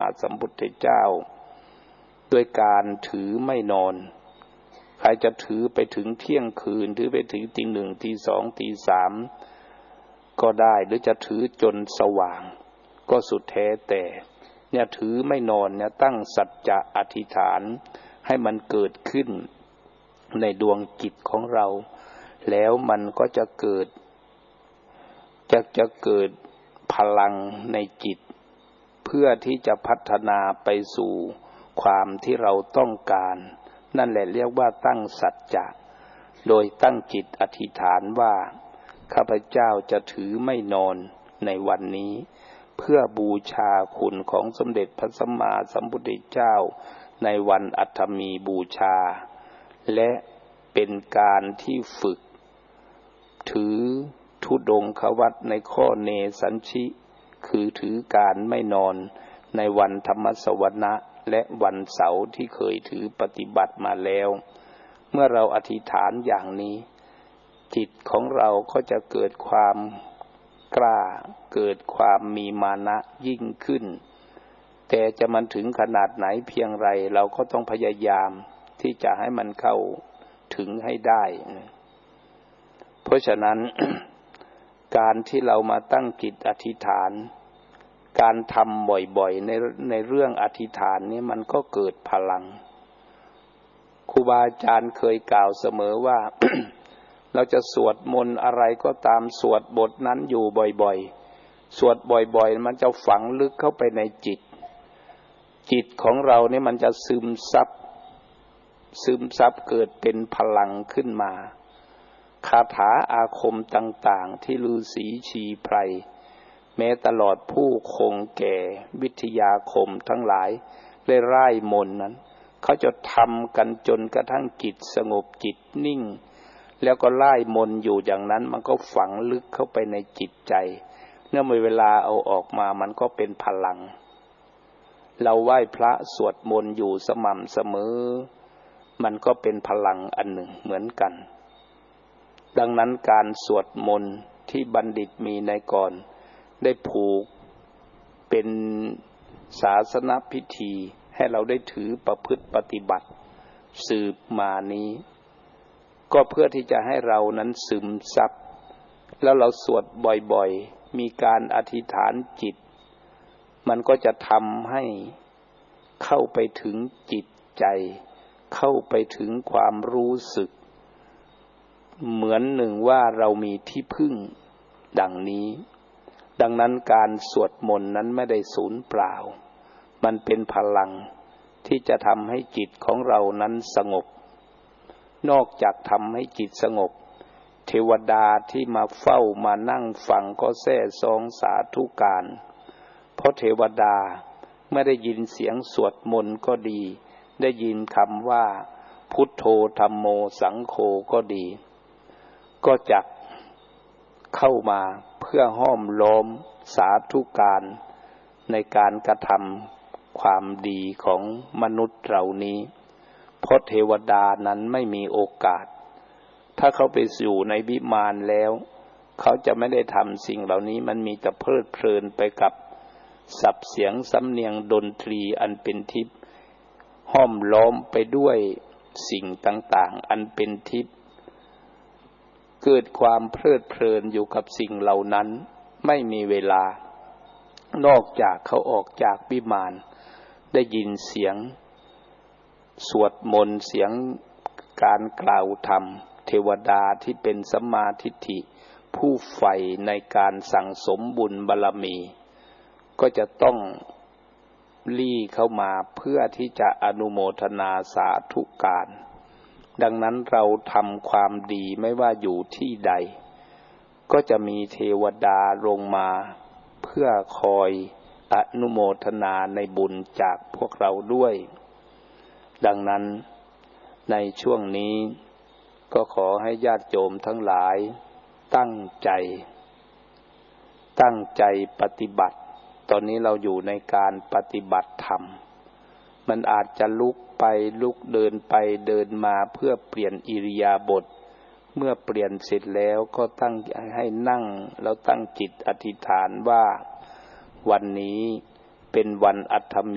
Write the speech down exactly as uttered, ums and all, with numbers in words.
สัมพุทธเจ้าด้วยการถือไม่นอนใครจะถือไปถึงเที่ยงคืนถือไปถึงตีหนึ่งตีสองตีสามก็ได้หรือจะถือจนสว่างก็สุดแท้แต่เนี่ยถือไม่นอนเนี่ยตั้งสัจจะอธิษฐานให้มันเกิดขึ้นในดวงจิตของเราแล้วมันก็จะเกิดจะจะเกิดพลังในจิตเพื่อที่จะพัฒนาไปสู่ความที่เราต้องการนั่นแหละเรียกว่าตั้งสัจจะโดยตั้งจิตอธิษฐานว่าข้าพเจ้าจะถือไม่นอนในวันนี้เพื่อบูชาคุณของสมเด็จพระสัมมาสัมพุทธเจ้าในวันอัฐมีบูชาและเป็นการที่ฝึกถือธุดงควัตในข้อเนสัญชิคือถือการไม่นอนในวันธรรมสวนะและวันเสาร์ที่เคยถือปฏิบัติมาแล้วเมื่อเราอธิษฐานอย่างนี้จิตของเราก็จะเกิดความกล้าเกิดความมีมานะยิ่งขึ้นแต่จะมันถึงขนาดไหนเพียงไรเราก็ต้องพยายามที่จะให้มันเข้าถึงให้ได้เพราะฉะนั้น การที่เรามาตั้งจิตอธิษฐานการทำบ่อยๆในในเรื่องอธิษฐานนี้มันก็เกิดพลังครูบาอาจารย์เคยกล่าวเสมอว่า เราจะสวดมนต์อะไรก็ตามสวดบทนั้นอยู่บ่อยๆสวดบ่อยๆมันจะฝังลึกเข้าไปในจิตจิตของเราเนี่ยมันจะซึมซับซึมซับเกิดเป็นพลังขึ้นมาคาถาอาคมต่างๆที่ฤาษีชีไพรแม้ตลอดผู้คงแก่วิทยาคมทั้งหลายได้ร่ายมนต์นั้นเขาจะทำกันจนกระทั่งจิตสงบจิตนิ่งแล้วก็ไล่มนต์อยู่อย่างนั้นมันก็ฝังลึกเข้าไปในจิตใจเมื่อเวลาเอาออกมามันก็เป็นพลังเราไหว้พระสวดมนต์อยู่สม่ำเสมอมันก็เป็นพลังอันหนึ่งเหมือนกันดังนั้นการสวดมนต์ที่บัณฑิตมีในก่อนได้ผูกเป็นศาสนพิธีให้เราได้ถือประพฤติปฏิบัติสืบมานี้ก็เพื่อที่จะให้เรานั้นซึมซับแล้วเราสวดบ่อยๆมีการอธิษฐานจิตมันก็จะทำให้เข้าไปถึงจิตใจเข้าไปถึงความรู้สึกเหมือนหนึ่งว่าเรามีที่พึ่งดังนี้ดังนั้นการสวดมนต์นั้นไม่ได้สูญเปล่ามันเป็นพลังที่จะทำให้จิตของเรานั้นสงบนอกจากทำให้จิตสงบเทวดาที่มาเฝ้ามานั่งฟังก็แซ่ซองสาธุการเพราะเทวดาไม่ได้ยินเสียงสวดมนต์ก็ดีได้ยินคำว่าพุทโธธัมโมสังโฆก็ดีก็จักเข้ามาเพื่อห้อมล้อมสาธุการในการกระทำความดีของมนุษย์เหล่านี้เพราะเทวดานั้นไม่มีโอกาสถ้าเขาไปอยู่ในวิมานแล้วเขาจะไม่ได้ทำสิ่งเหล่านี้มันมีแต่เพลิดเพลินไปกับสับเสียงสำเนียงดนตรีอันเป็นทิพย์ห้อมล้อมไปด้วยสิ่งต่างๆอันเป็นทิพย์เกิดความเพลิดเพลินอยู่กับสิ่งเหล่านั้นไม่มีเวลานอกจากเขาออกจากวิมานได้ยินเสียงสวดมนต์เสียงการกล่าวธรรมเทวดาที่เป็นสัมมาทิฏฐิผู้ใฝ่ในการสั่งสมบุญบารมีก็จะต้องลี้เข้ามาเพื่อที่จะอนุโมทนาสาธุการดังนั้นเราทำความดีไม่ว่าอยู่ที่ใดก็จะมีเทวดาลงมาเพื่อคอยอนุโมทนาในบุญจากพวกเราด้วยดังนั้นในช่วงนี้ก็ขอให้ญาติโยมทั้งหลายตั้งใจตั้งใจปฏิบัติตอนนี้เราอยู่ในการปฏิบัติธรรมมันอาจจะลุกไปลุกเดินไปเดินมาเพื่อเปลี่ยนอิริยาบถเมื่อเปลี่ยนเสร็จแล้วก็ตั้งให้นั่งแล้วตั้งจิตอธิษฐานว่าวันนี้เป็นวันอัฐมี